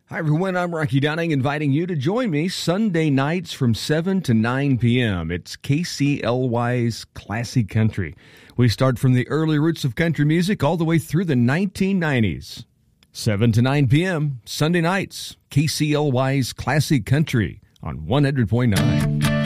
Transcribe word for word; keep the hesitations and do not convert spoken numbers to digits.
Hi, everyone. I'm Rocky Dunning, inviting you to join me Sunday nights from seven to nine p.m. It's K C L Y's Classic Country. We start from the early roots of country music all the way through the nineteen nineties. seven to nine p.m. Sunday nights, K C L Y's Classic Country on one hundred point nine.